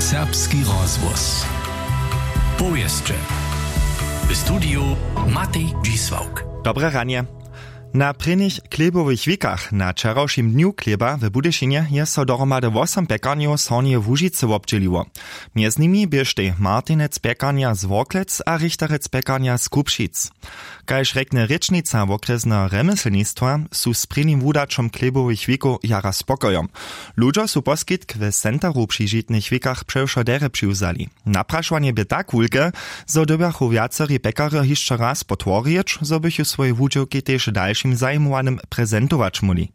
Serbski rozhłos. Powieszcze. W studiu Matej Dzisłauk. Dobre ranie. Na prynnych chlebowych wikach na wczorajszym dniu chleba w Budyszynie jest so dohromady 8 pekarniów z Hornie Łużycy obdzieliło. Między nimi bieżty Martinec pekarnia z Worklec a Richterec pekarnia z Kupšic. Kajż rekne rečnica okresne remyslnictwa su z prynnym wudaczom chlebowych wików jara spokojom. Ludzie su poskitk w centru przyžitnych wikach przewszodere przyuzali. Napraszanie by tak wulke, zo dobiachu wiacery pekary jeszcze raz potworić, zo bychu swoje wudziłki też dalszym zajmowanym prezentować muli.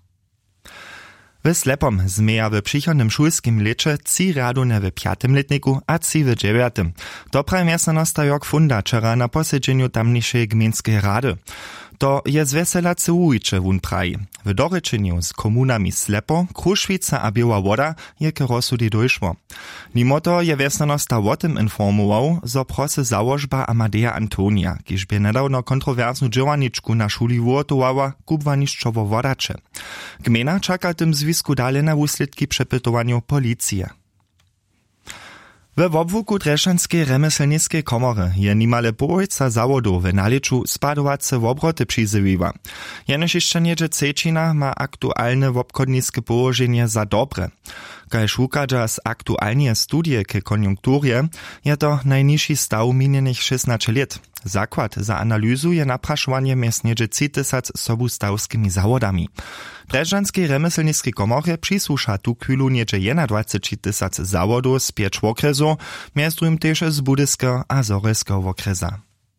W Slepom zmeja w przychodnym szulskim lecie 3 radune w 5. letniku a 3 w 9. Dobra miestnosta Jörg Funda wczoraj na posiedzeniu tamniejszej gminskiej rady. To je zweselacujuće wun praji. W dorečenju z komunami Slepo, Krušvica a Biała Woda je k rozsudi dojšło. Mimo to je wiesnonosta o tym informował, zo prosy założba Amadeja Antonia, kiż by nedawno kontrowersnu dżowaniczku na szuli wurtowała kubwaniszczowo wodacze. Gmina czeka tym zwisku dalej na wusledki przepytowaniu policji. W obwuku Dreszczanskiej remyselnickiej komory je nimale połojca zawodów w naliczu spadowace obroty przyzywiwa. Jenoż jeszcze niedzie cečina ma aktualne obchodnickie położenie za dobre. Kajż ukaże z aktualnie studie ke konjunkturje je to najniższy staw minionych 16 lat. Zakład za analizu je napraszowanie między niedzie 3000 sobustawskimi zawodami. Dreszczanskiej remyselnickiej komorze przysłusza tu chwilu niedzie 21 000 zawodów z 5 okresów, między drugim też z Budyskiego a Zorejskiego okresa.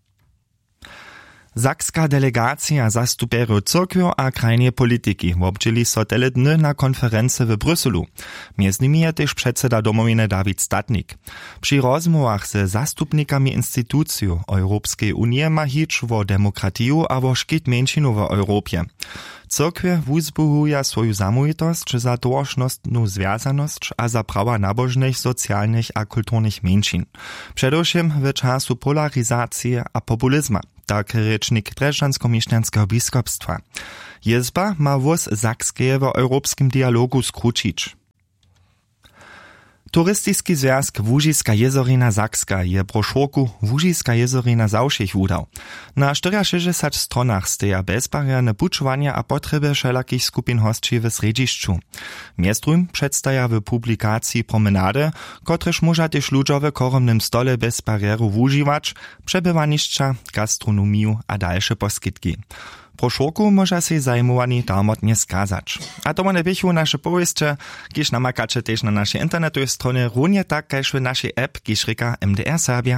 Sakska delegacja zastupierów cyrkwiu a krajnej polityki obdzieli so tele dny na konferencji w Bryselu. Między nimi je też przedseda domowiny Dawid Statnik. Przy rozmowach ze zastupnikami instytucji Europejskiej Unii ma hić o demokratiju a o szkit mniejszinu w Europie. Cyrkwie wuzbuhuje swoju zamówitość za dorocznostną związaność a za prawa nabożnych, socjalnych a kulturnych mniejszin. Przedewším w czasu polaryzacji a populizmu. Tak rečnik Dreszczansko-Mieszczańskiego biskupstwa. Jezba ma wóz Sakskeje w europejskim dialogu skrócić. Turystyczny związek Łużyska jezorina Sakska je broszurku Łużyska jezorina Zawšech wudał. Na 64 stronach steja bezbarierne pučovania a potrzeby wszelakich skupin hostči w središću. Miestrum przedstawia w publikacji promenady, kotreż może też ludzie w koromnym stole bez barieru wużywać, przebywaniszcza, gastronomiu a dalsze poskitki. Broszurku może się zajmowani darmotnie skazać. A to one bychu nasze powieście, kiż namakacie też na naszej internetowej stronie, równie tak, kajż w naszej app, kiż reka MDR Serbia.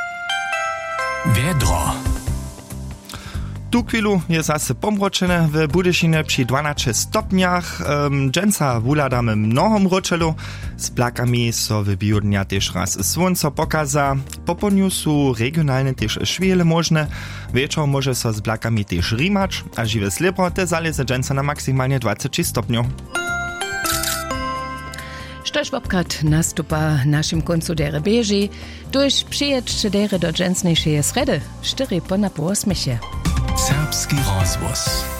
Wiedro. Tu chwilu je zase pomročene w Budyszynie przy 12 stopniach. Dżęca wuladamy mnohom roczelu. Z plakami so w biodnia też raz słońce pokaza. Po południu są regionalne też szwiele możne. Wieczor może so z plakami też rimać. A żywe slipro te zaleze dżęca na maksymalnie 20 stopniów. Štož obkrat nastupa našim koncu dere beži, tuž přiječ dere do dženstnejšeje sredy, 4 po na 8. Serbski rozhłos.